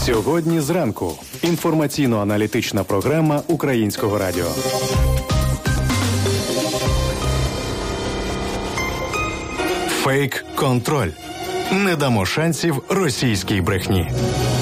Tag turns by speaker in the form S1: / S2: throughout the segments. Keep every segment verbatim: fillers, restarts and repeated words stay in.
S1: Сьогодні зранку. Інформаційно-аналітична програма Українського радіо. Фейк-контроль. Не дамо шансів російській брехні.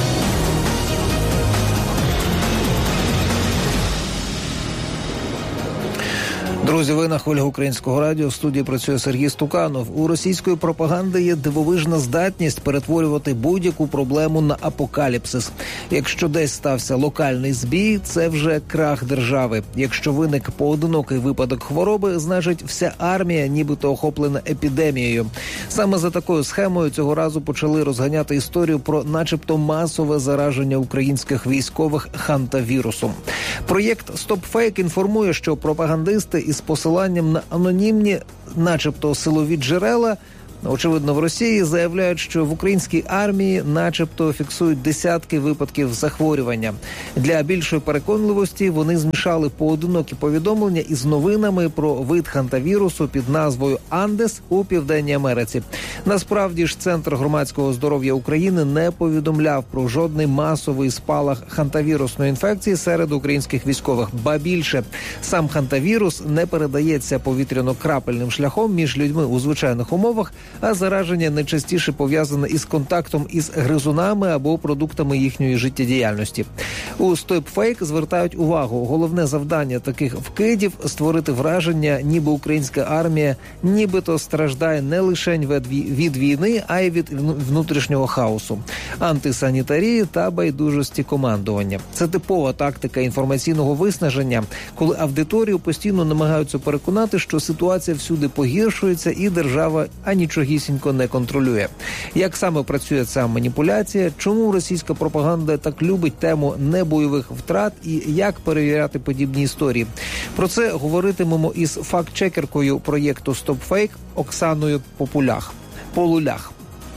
S2: Друзі, ви на хвилях Українського радіо. В студії працює Сергій Стуканов. У російської пропаганди є дивовижна здатність перетворювати будь-яку проблему на апокаліпсис. Якщо десь стався локальний збій, це вже крах держави. Якщо виник поодинокий випадок хвороби, значить вся армія нібито охоплена епідемією. Саме за такою схемою цього разу почали розганяти історію про начебто масове зараження українських військових хантавірусом. Проєкт «Стоп Фейк» інформує, що пропагандисти із посиланням на анонімні, начебто силові джерела, очевидно, в Росії, заявляють, що в українській армії начебто фіксують десятки випадків захворювання. Для більшої переконливості вони змішали поодинокі повідомлення із новинами про вид хантавірусу під назвою «Андес» у Південній Америці. Насправді ж Центр громадського здоров'я України не повідомляв про жодний масовий спалах хантавірусної інфекції серед українських військових. Ба більше, сам хантавірус не передається повітряно-крапельним шляхом між людьми у звичайних умовах, а зараження найчастіше пов'язане із контактом із гризунами або продуктами їхньої життєдіяльності. У «Стоп Фейк» звертають увагу, головне завдання таких вкидів – створити враження, ніби українська армія нібито страждає не лише від війни, а й від внутрішнього хаосу, антисанітарії та байдужості командування. Це типова тактика інформаційного виснаження, коли аудиторію постійно намагаються переконати, що ситуація всюди погіршується і держава ані нічогісінько не контролює. Як саме працює ця маніпуляція, чому російська пропаганда так любить тему небойових втрат і як перевіряти подібні історії? Про це говоритимемо із факт-чекеркою проєкту «Стоп Фейк» Оксаною Популях. Полулях.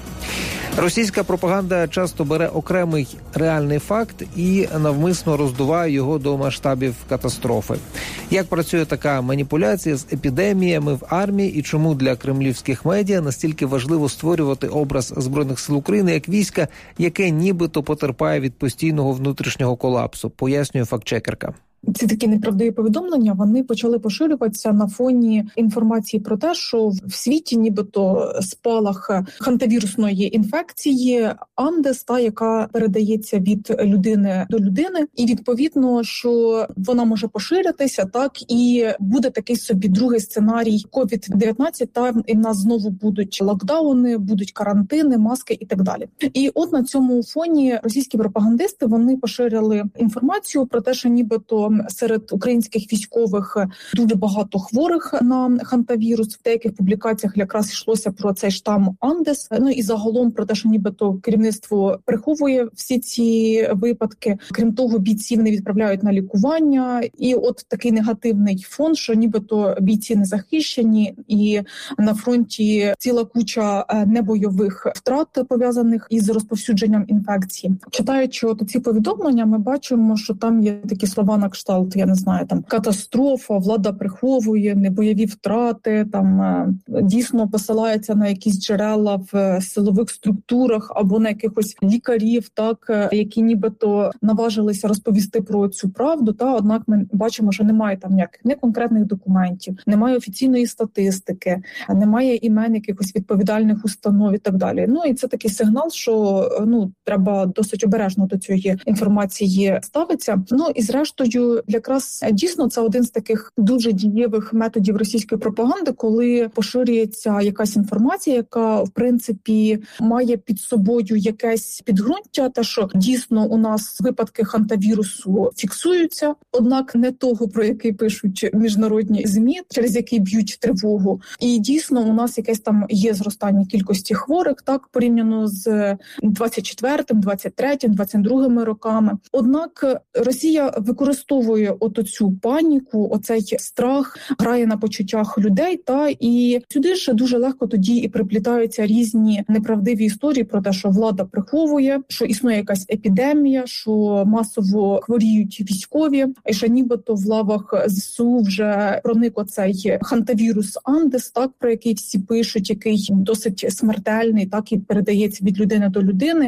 S2: Російська пропаганда часто бере окремий реальний факт і навмисно роздуває його до масштабів катастрофи. Як працює така маніпуляція з епідеміями в армії і чому для кремлівських медіа настільки важливо створювати образ Збройних сил України як війська, яке нібито потерпає від постійного внутрішнього колапсу, пояснює фактчекерка.
S3: Ці такі неправдиві повідомлення, вони почали поширюватися на фоні інформації про те, що в світі нібито спалах хантавірусної інфекції Андес, та, яка передається від людини до людини, і відповідно, що вона може поширитися, так, і буде такий собі другий сценарій ковід дев'ятнадцять, та, і в нас знову будуть локдауни, будуть карантини, маски і так далі. І от на цьому фоні російські пропагандисти, вони поширили інформацію про те, що нібито серед українських військових дуже багато хворих на хантавірус. В деяких публікаціях якраз йшлося про цей штам Андес. Ну і загалом про те, що нібито керівництво приховує всі ці випадки. Крім того, бійців не відправляють на лікування. І от такий негативний фон, що нібито бійці не захищені, і на фронті ціла куча небойових втрат, пов'язаних із розповсюдженням інфекції. Читаючи от ці повідомлення, ми бачимо, що там є такі слова на кшталт, я не знаю, там катастрофа, влада приховує, небойові втрати, там дійсно посилається на якісь джерела в силових структурах або на якихось лікарів, так, які нібито наважилися розповісти про цю правду, та однак ми бачимо, що немає там ніяких не конкретних документів, немає офіційної статистики, немає імен якихось відповідальних установ і так далі. Ну і це такий сигнал, що ну треба досить обережно до цієї інформації ставитися. Ну і зрештою, якраз дійсно це один з таких дуже дієвих методів російської пропаганди, коли поширюється якась інформація, яка в принципі має під собою якесь підґрунтя, те, що дійсно у нас випадки хантавірусу фіксуються, однак не того, про який пишуть міжнародні ЗМІ, через який б'ють тривогу. І дійсно у нас якесь там є зростання кількості хворих, так, порівняно з двадцять четвертим, двадцять третім, двадцять другим роками. Однак Росія використовує от цю паніку, оцей страх, грає на почуттях людей, та і сюди ж дуже легко тоді і приплітаються різні неправдиві історії про те, що влада приховує, що існує якась епідемія, що масово хворіють військові, і що нібито в лавах ЗСУ вже проник оцей хантавірус Андес, так, про який всі пишуть, який досить смертельний, так, і передається від людини до людини.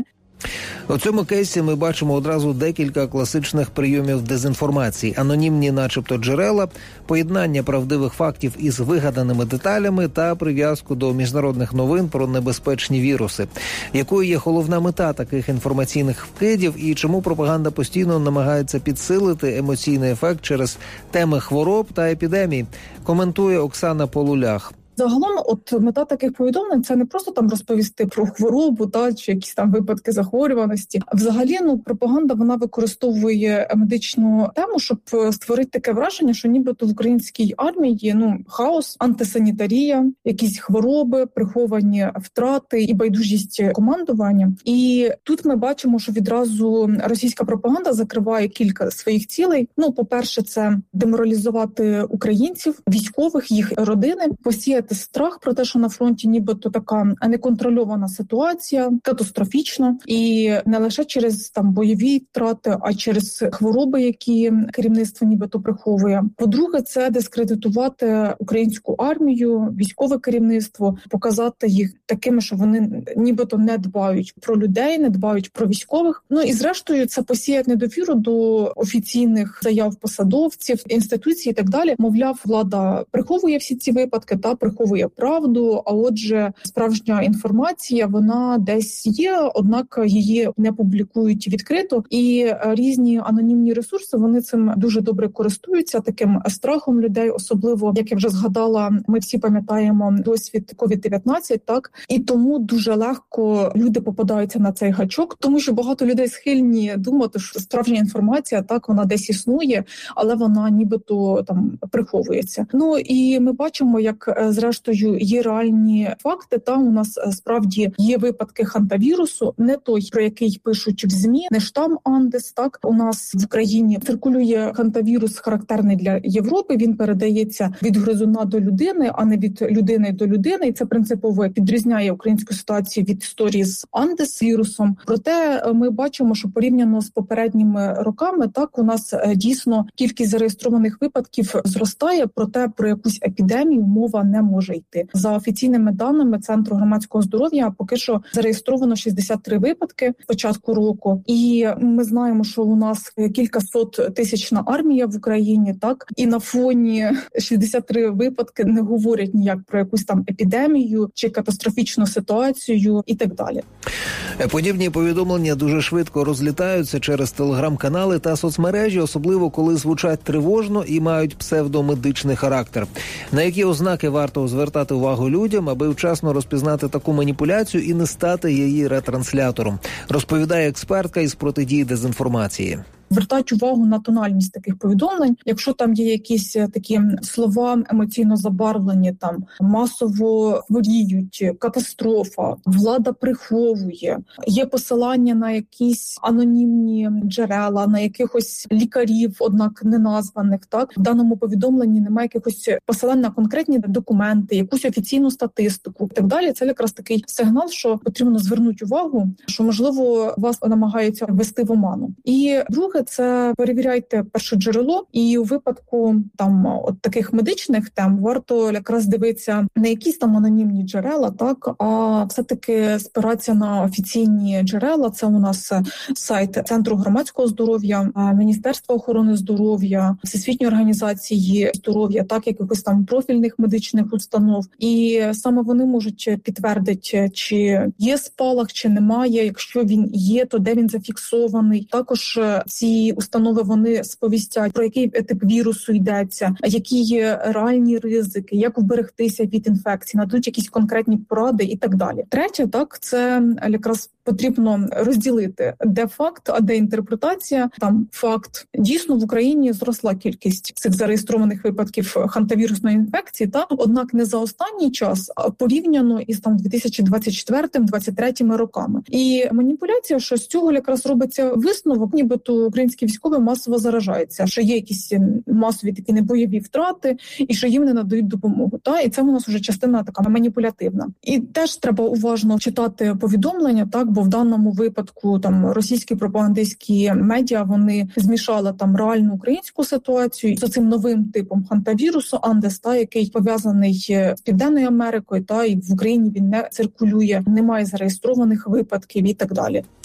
S2: У цьому кейсі ми бачимо одразу декілька класичних прийомів дезінформації. Анонімні начебто джерела, поєднання правдивих фактів із вигаданими деталями та прив'язку до міжнародних новин про небезпечні віруси. Якою є головна мета таких інформаційних вкидів і чому пропаганда постійно намагається підсилити емоційний ефект через теми хвороб та епідемій, коментує Оксана Полулях.
S3: Загалом, от мета таких повідомлень – це не просто там розповісти про хворобу, та чи якісь там випадки захворюваності. А взагалі, ну, пропаганда, вона використовує медичну тему, щоб створити таке враження, що нібито в українській армії, ну, хаос, антисанітарія, якісь хвороби, приховані втрати і байдужість командування. І тут ми бачимо, що відразу російська пропаганда закриває кілька своїх цілей. Ну, по-перше, це деморалізувати українців, військових, їх родини, посіяти страх про те, що на фронті нібито така неконтрольована ситуація, катастрофічна, і не лише через там бойові втрати, а через хвороби, які керівництво нібито приховує. По-друге, це дискредитувати українську армію, військове керівництво, показати їх такими, що вони нібито не дбають про людей, не дбають про військових. Ну і зрештою це посіяти недовіру до офіційних заяв посадовців, інституцій і так далі. Мовляв, влада приховує всі ці випадки та приховує правду, а отже, справжня інформація, вона десь є, однак її не публікують відкрито, і різні анонімні ресурси, вони цим дуже добре користуються, таким страхом людей, особливо, як я вже згадала, ми всі пам'ятаємо досвід ковід дев'ятнадцять, так, і тому дуже легко люди попадаються на цей гачок, тому що багато людей схильні думати, що справжня інформація, так, вона десь існує, але вона нібито там приховується. Ну і ми бачимо, як зрештою є реальні факти. Там у нас справді є випадки хантавірусу, не той, про який пишуть в ЗМІ, не штам Андес. Так, у нас в Україні циркулює хантавірус, характерний для Європи. Він передається від гризуна до людини, а не від людини до людини. І це принципово підрізняє українську ситуацію від історії з Андес вірусом. Проте ми бачимо, що порівняно з попередніми роками, так, у нас дійсно кількість зареєстрованих випадків зростає, проте про якусь епідемію мова не може йти. За офіційними даними Центру громадського здоров'я поки що зареєстровано шістдесят три випадки з початку року. І ми знаємо, що у нас кількасот тисячна армія в Україні, так? І на фоні шістдесят три випадки не говорять ніяк про якусь там епідемію чи катастрофічну ситуацію і так далі.
S2: Подібні повідомлення дуже швидко розлітаються через телеграм-канали та соцмережі, особливо коли звучать тривожно і мають псевдомедичний характер. На які ознаки варто звертати увагу людям, аби вчасно розпізнати таку маніпуляцію і не стати її ретранслятором, розповідає експертка із протидії дезінформації.
S3: Звертають увагу на тональність таких повідомлень. Якщо там є якісь такі слова емоційно забарвлені, там масово хворіють, катастрофа, влада приховує, є посилання на якісь анонімні джерела, на якихось лікарів, однак не названих, так, в даному повідомленні немає якихось посилань на конкретні документи, якусь офіційну статистику і так далі. Це якраз такий сигнал, що потрібно звернути увагу, що, можливо, вас намагаються ввести в оману. І друге, це перевіряйте перше джерело, і у випадку там от таких медичних тем варто якраз дивитися не якісь там анонімні джерела, так, а все-таки спиратися на офіційні джерела. Це у нас сайт Центру громадського здоров'я, Міністерства охорони здоров'я, Всесвітньої організації здоров'я, так, якихось там профільних медичних установ. І саме вони можуть підтвердити, чи є спалах, чи немає. Якщо він є, то де він зафіксований. Також ці установи, вони сповістять, про який тип вірусу йдеться, які є реальні ризики, як вберегтися від інфекції, нададуть якісь конкретні поради і так далі. Третє, так, це якраз потрібно розділити, де факт, а де інтерпретація. Там факт. Дійсно, в Україні зросла кількість цих зареєстрованих випадків хантавірусної інфекції, та однак не за останній час, а порівняно із там дві тисячі двадцять четвертим - двадцять третім роками. І маніпуляція, що з цього якраз робиться висновок, нібито українські військові масово заражаються, що є якісь масові такі небойові втрати, і що їм не надають допомогу. Та і це у нас вже частина така маніпулятивна. І теж треба уважно читати повідомлення, так, бо в даному випадку там російські пропагандистські медіа, вони змішали там реальну українську ситуацію з цим новим типом хантавірусу Андес, та, який пов'язаний з Південною Америкою, та і в Україні він не циркулює, немає зареєстрованих випадків і так далі.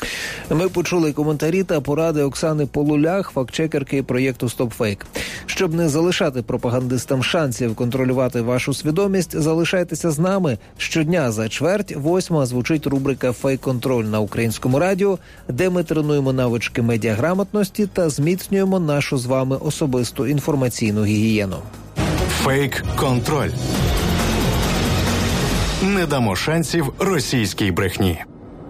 S2: Ми почули коментарі та поради Оксани Полулях, фактчекерки проєкту «Стопфейк». Щоб не залишати пропагандистам шансів контролювати вашу свідомість, залишайтеся з нами. Щодня за чверть восьма звучить рубрика «Фейк-контроль» на Українському радіо, де ми тренуємо навички медіаграмотності та зміцнюємо нашу з вами особисту інформаційну гігієну.
S1: Фейк-контроль. Не дамо шансів російській брехні.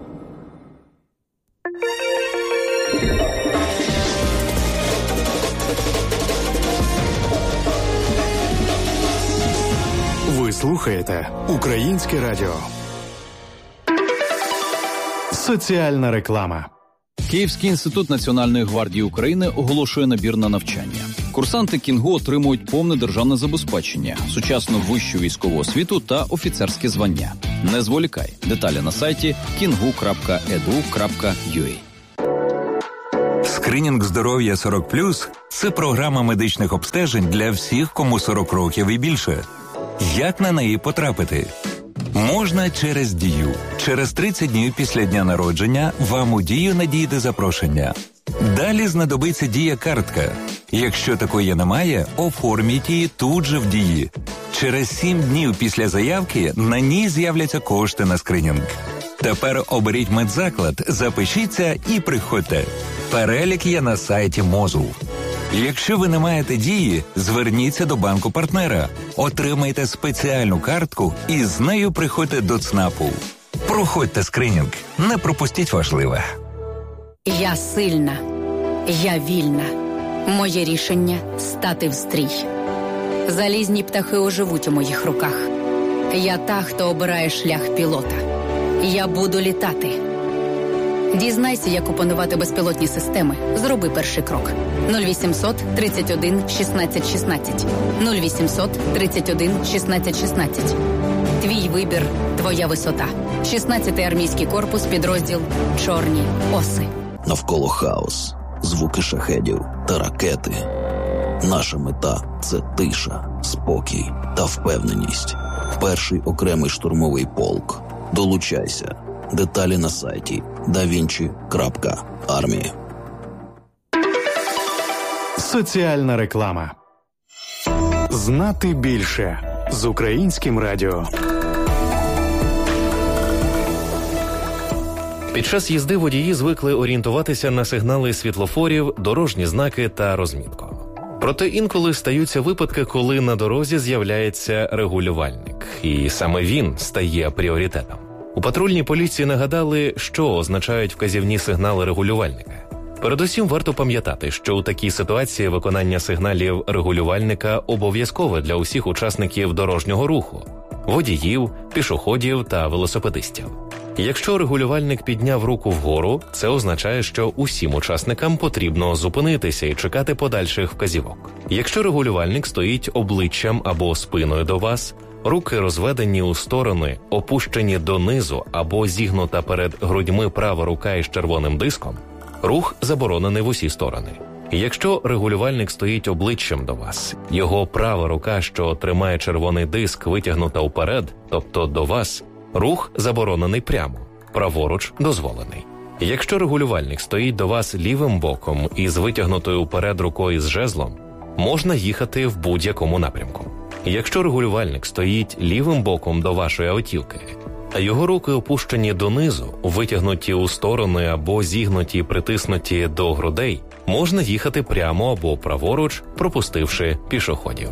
S1: Ви слухаєте Українське радіо. Соціальна реклама.
S4: Київський інститут Національної гвардії України оголошує набір на навчання. Курсанти Кінгу отримують повне державне забезпечення, сучасну вищу військову освіту та офіцерське звання. Не зволікай. Деталі на сайті кінгу крапка і ді у крапка ю а.
S5: Скринінг здоров'я сорок плюс – це програма медичних обстежень для всіх, кому сорок років і більше. Як на неї потрапити? Можна через Дію. Через тридцять днів після дня народження вам у Дію надійде запрошення. Далі знадобиться Дія-картка. Якщо такої немає, оформіть її тут же в Дії. Через сім днів після заявки на ній з'являться кошти на скринінг. Тепер оберіть медзаклад, запишіться і приходьте. Перелік є на сайті МОЗу. Якщо ви не маєте Дії, зверніться до банку-партнера, отримайте спеціальну картку і з нею приходьте до ЦНАПу. Проходьте скринінг, не пропустіть важливе.
S6: Я сильна, я вільна. Моє рішення – стати в стрій. Залізні птахи оживуть у моїх руках. Я та, хто обирає шлях пілота. Я буду літати. Дізнайся, як опанувати безпілотні системи. Зроби перший крок. нуль вісімсот тридцять один шістнадцять шістнадцять. нуль вісімсот тридцять один шістнадцять шістнадцять. Твій вибір – твоя висота. шістнадцятий армійський корпус, підрозділ «Чорні оси».
S7: Навколо хаос, звуки шахедів та ракети. Наша мета – це тиша, спокій та впевненість. Перший окремий штурмовий полк. Долучайся. Деталі на сайті да вінчі крапка армія.
S1: Соціальна реклама. Знати більше з Українським радіо.
S8: Під час їзди водії звикли орієнтуватися на сигнали світлофорів, дорожні знаки та розмітку. Проте інколи стаються випадки, коли на дорозі з'являється регулювальник, і саме він стає пріоритетом. У патрульній поліції нагадали, що означають вказівні сигнали регулювальника. Передусім варто пам'ятати, що у такій ситуації виконання сигналів регулювальника обов'язкове для усіх учасників дорожнього руху – водіїв, пішоходів та велосипедистів. Якщо регулювальник підняв руку вгору, це означає, що усім учасникам потрібно зупинитися і чекати подальших вказівок. Якщо регулювальник стоїть обличчям або спиною до вас, руки розведені у сторони, опущені донизу або зігнута перед грудьми права рука із червоним диском, рух заборонений в усі сторони. Якщо регулювальник стоїть обличчям до вас, його права рука, що тримає червоний диск, витягнута вперед, тобто до вас, рух заборонений прямо, праворуч дозволений. Якщо регулювальник стоїть до вас лівим боком і з витягнутою вперед рукою з жезлом, можна їхати в будь-якому напрямку. Якщо регулювальник стоїть лівим боком до вашої автівки, а його руки опущені донизу, витягнуті у сторони або зігнуті і притиснуті до грудей, можна їхати прямо або праворуч, пропустивши пішоходів.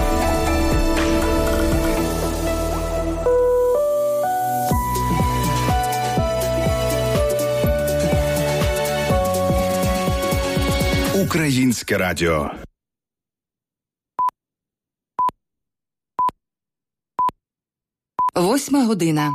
S1: Українське радіо.
S9: Восьма година.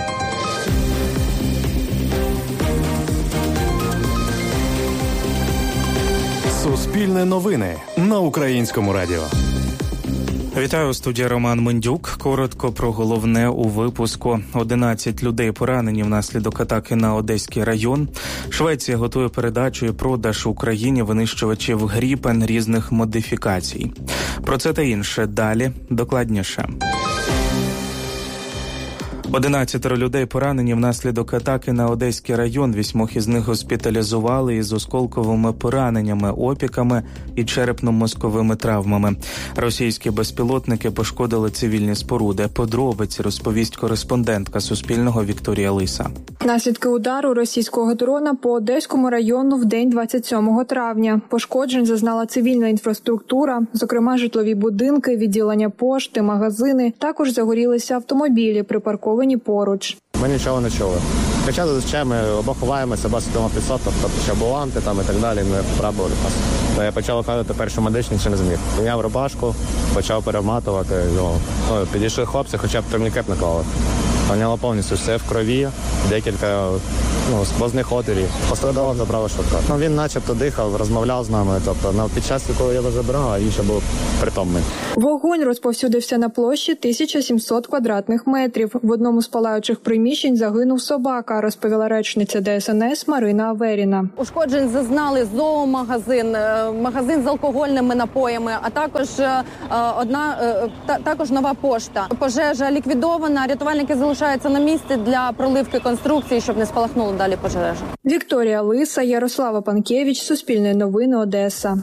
S1: Суспільне новини на Українському радіо.
S10: Вітаю, у студії Роман Мендюк. Коротко про головне у випуску. одинадцять людей поранені внаслідок атаки на Одеський район. Швеція готує передачу і продаж Україні винищувачів Гріпен різних модифікацій. Про це та інше далі, докладніше. Одинадцятеро людей поранені внаслідок атаки на Одеський район. Вісьмох із них госпіталізували із осколковими пораненнями, опіками і черепно-мозковими травмами. Російські безпілотники пошкодили цивільні споруди. Подробиці розповість кореспондентка Суспільного Вікторія Лиса.
S9: Наслідки удару російського дрона по Одеському району в день двадцять сьомого травня. Пошкоджень зазнала цивільна інфраструктура, зокрема житлові будинки, відділення пошти, магазини. Також загорілися автомобілі, припарковані поруч.
S11: Ми нічого не чули. Хоча зазвичай ми або ховаємося, або сидимо під соток, тобто ще буламти там і так далі, не пробували нас. Я почав виходити першу медичну, чи не зміг. Підняв рубашку, почав перематувати. Ну, підійшли хлопці, хоча б турнікет наклали. Поняло повністю все в крові, декілька ну, сквозних отворів. Пострадало, забрали швидко. Ну, він начебто дихав, розмовляв з нами. Тобто, ну, під час, коли я його забирав, він ще був притомний.
S9: Вогонь розповсюдився на площі тисяча сімсот квадратних метрів. В одному з палаючих приміщень загинув собака, розповіла речниця Де Ес Ен Ес Марина Аверіна.
S12: Ушкоджень зазнали зоомагазин, магазин з алкогольними напоями, а також одна також нова пошта. Пожежа ліквідована, рятувальники залишаються на місці для проливки конструкції, щоб не спалахнула далі пожежа.
S9: Вікторія Лиса, Ярослава Панкевич, Суспільне новини, Одеса.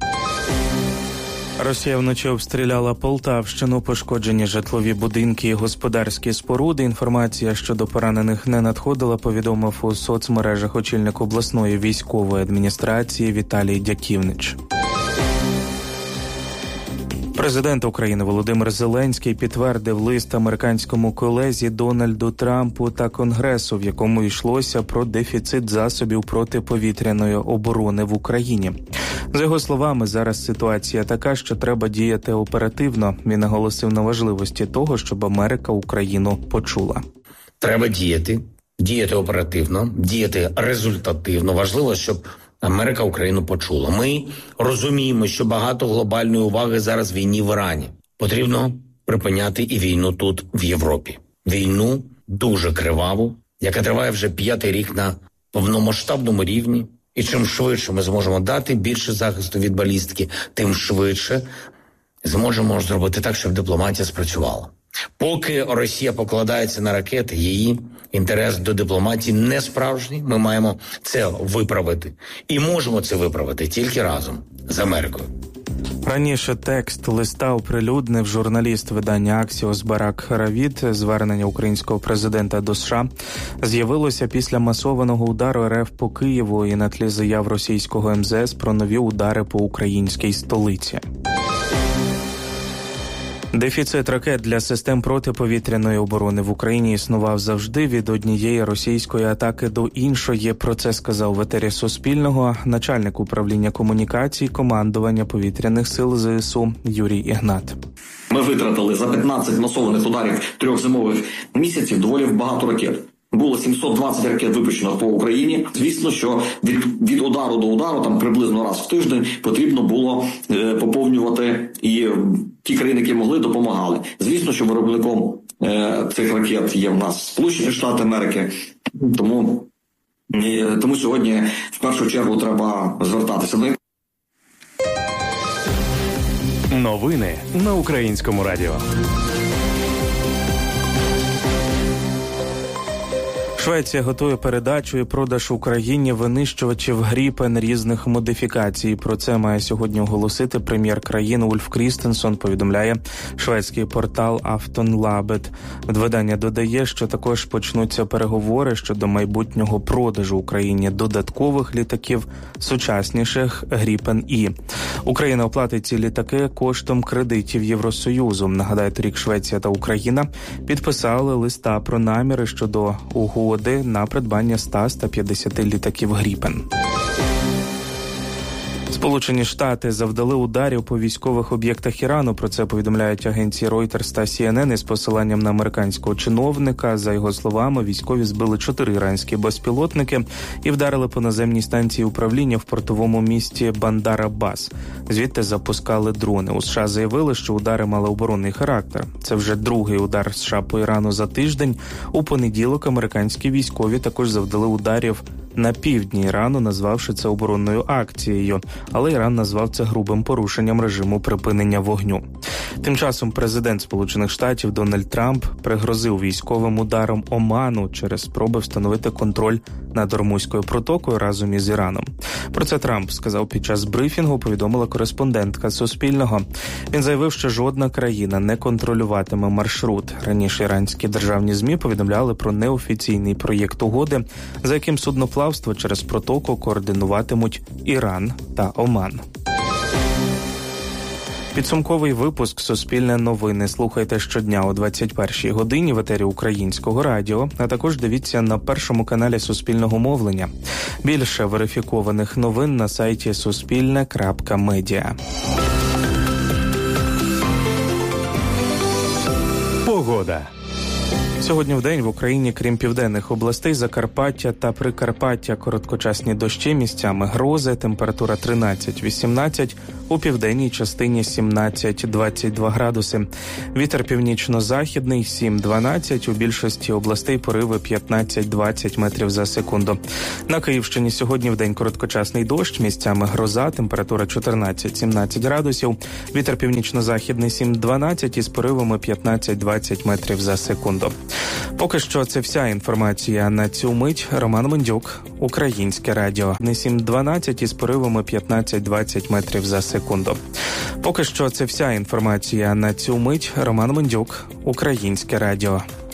S10: Росія вночі обстріляла Полтавщину, пошкоджені житлові будинки і господарські споруди. Інформація щодо поранених не надходила, повідомив у соцмережах очільник обласної військової адміністрації Віталій Дяківнич. Президент України Володимир Зеленський підтвердив лист американському колезі Дональду Трампу та Конгресу, в якому йшлося про дефіцит засобів протиповітряної оборони в Україні. За його словами, зараз ситуація така, що треба діяти оперативно. Він наголосив на важливості того, щоб Америка Україну почула.
S13: Треба діяти, діяти оперативно, діяти результативно. Важливо, щоб Америка Україну почула. Ми розуміємо, що багато глобальної уваги зараз війні в Ірані. Потрібно припиняти і війну тут, в Європі. Війну дуже криваву, яка триває вже п'ятий рік на повномасштабному рівні. І чим швидше ми зможемо дати більше захисту від балістики, тим швидше зможемо зробити так, щоб дипломатія спрацювала. Поки Росія покладається на ракети, її інтерес до дипломатії не справжній. Ми маємо це виправити. І можемо це виправити тільки разом з Америкою.
S10: Раніше текст листа оприлюднив журналіст видання «Аксіос» Барак Равід. Звернення українського президента до США з'явилося після масованого удару Ер Еф по Києву і на тлі заяв російського Ем Зе Ес про нові удари по українській столиці. Дефіцит ракет для систем протиповітряної оборони в Україні існував завжди від однієї російської атаки до іншої. Про це сказав в етері Суспільного начальник управління комунікацій командування повітряних сил Зе Ес У Юрій Ігнат.
S14: Ми витратили за п'ятнадцять масованих ударів трьох зимових місяців доволі багато ракет. Було сімсот двадцять ракет випущено по Україні. Звісно, що від, від удару до удару, там приблизно раз в тиждень, потрібно було е, поповнювати, і ті країни, які могли, допомагали. Звісно, що виробником е, цих ракет є в нас Сполучені Штати Америки. Тому, е, тому сьогодні в першу чергу треба звертатися до них.
S1: Новини на Українському радіо.
S10: Швеція готує передачу і продаж Україні винищувачів Гріпен різних модифікацій. Про це має сьогодні оголосити прем'єр країни Ульф Крістенсон, повідомляє шведський портал Aftonbladet. Видання додає, що також почнуться переговори щодо майбутнього продажу Україні додаткових літаків, сучасніших Гріпен І. Україна оплатить ці літаки коштом кредитів Євросоюзу. Нагадаю, торік Швеція та Україна підписали листа про наміри щодо угоди на придбання ста - ста п'ятдесят літаків Гріпен. Сполучені Штати завдали ударів по військових об'єктах Ірану. Про це повідомляють агенції Reuters та Сі Ен Ен із посиланням на американського чиновника. За його словами, військові збили чотири іранські безпілотники і вдарили по наземній станції управління в портовому місті Бандар-Аббас. Звідти запускали дрони. У США заявили, що удари мали оборонний характер. Це вже другий удар США по Ірану за тиждень. У понеділок американські військові також завдали ударів на півдні Ірану, назвавши це оборонною акцією. Але Іран назвав це грубим порушенням режиму припинення вогню. Тим часом президент Сполучених Штатів Дональд Трамп пригрозив військовим ударом Оману через спроби встановити контроль над Ормузькою протокою разом із Іраном. Про це Трамп сказав під час брифінгу, повідомила кореспондентка Суспільного. Він заявив, що жодна країна не контролюватиме маршрут. Раніше іранські державні ЗМІ повідомляли про неофіційний проєкт угоди, за яким судноплавство через протоку координуватимуть Іран та Оман. Підсумковий випуск «Суспільне новини» слухайте щодня о двадцять першій годині в етері Українського радіо, а також дивіться на першому каналі Суспільного мовлення. Більше верифікованих новин на сайті суспільне крапка медіа.
S1: Погода.
S10: Сьогодні вдень в Україні, крім південних областей, Закарпаття та Прикарпаття, короткочасні дощі, місцями грози, температура тринадцять-вісімнадцять, у південній частині сімнадцять-двадцять два градуси. Вітер північно-західний сім-дванадцять, у більшості областей пориви п'ятнадцять-двадцять метрів за секунду. На Київщині сьогодні вдень короткочасний дощ, місцями гроза, температура чотирнадцять-сімнадцять градусів, вітер північно-західний сім-дванадцять із поривами п'ятнадцять-двадцять метрів за секунду. Поки що це вся інформація на цю мить. Роман Мендюк, Українське радіо. Не сім-дванадцять із поривами п'ятнадцять-двадцять метрів за секунду. Поки що це вся інформація на цю мить. Роман Мендюк, Українське радіо.